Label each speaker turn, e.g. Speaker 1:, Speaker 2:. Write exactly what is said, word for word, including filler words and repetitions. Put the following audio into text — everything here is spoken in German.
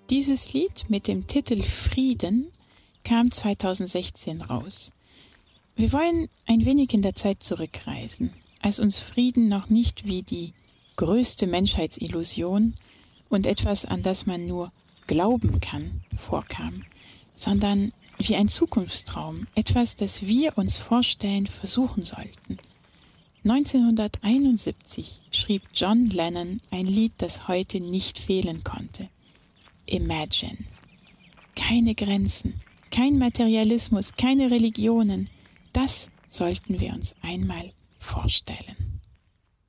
Speaker 1: Dieses Lied mit dem Titel Frieden kam zweitausendsechzehn raus. Wir wollen ein wenig in der Zeit zurückreisen, als uns Frieden noch nicht wie die größte Menschheitsillusion und etwas, an das man nur glauben kann, vorkam, sondern wie ein Zukunftstraum, etwas, das wir uns vorstellen, versuchen sollten. neunzehnhunderteinundsiebzig schrieb John Lennon ein Lied, das heute nicht fehlen konnte. Imagine. Keine Grenzen, kein Materialismus, keine Religionen. Das sollten wir uns einmal vorstellen.